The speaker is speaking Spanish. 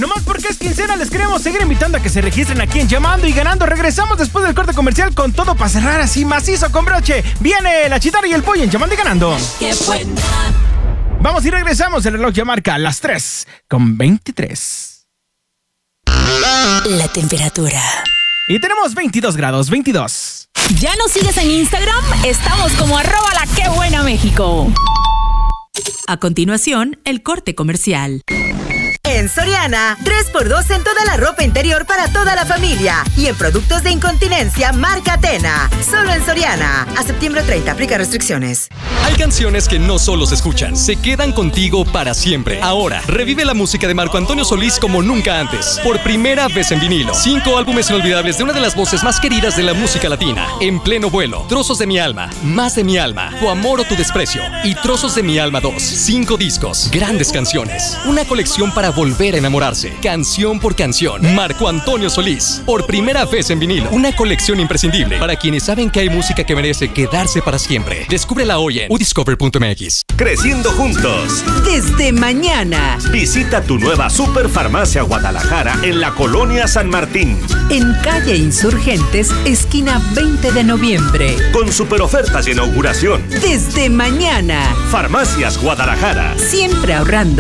Nomás porque es quincena, les queremos seguir invitando a que se registren aquí en Llamando y Ganando. Regresamos después del corte comercial con todo para cerrar así macizo con broche. Viene la Chitara y el Pollo en Llamando y Ganando. ¡Qué buena! Vamos y regresamos. El reloj ya marca las 3:23. La temperatura. Y tenemos 22 grados, 22. ¿Ya nos sigues en Instagram? Estamos como @laquebuenamexico. A continuación, el corte comercial. En Soriana, 3x2 en toda la ropa interior para toda la familia. Y en productos de incontinencia, marca Atena. Solo en Soriana. A septiembre 30, aplica restricciones. Hay canciones que no solo se escuchan, se quedan contigo para siempre. Ahora, revive la música de Marco Antonio Solís como nunca antes. Por primera vez en vinilo. 5 álbumes inolvidables de una de las voces más queridas de la música latina. En pleno vuelo. Trozos de mi alma. Más de mi alma. Tu amor o tu desprecio. Y Trozos de mi alma 2. 5 discos. Grandes canciones. Una colección para volver a enamorarse. Canción por canción. Marco Antonio Solís. Por primera vez en vinilo. Una colección imprescindible para quienes saben que hay música que merece quedarse para siempre. Descúbrela hoy en udiscover.mx. Creciendo juntos. Desde mañana. Visita tu nueva Superfarmacia Guadalajara en la Colonia San Martín. En calle Insurgentes, esquina 20 de noviembre. Con super ofertas de inauguración. Desde mañana. Farmacias Guadalajara. Siempre ahorrando.